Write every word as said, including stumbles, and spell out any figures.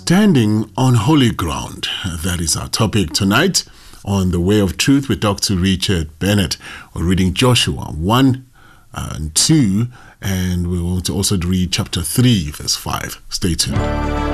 Standing on holy ground. That is our topic tonight on The Way of Truth with Doctor Richard Bennett. We're reading Joshua one and two, and we want to also read chapter three, verse five. Stay tuned.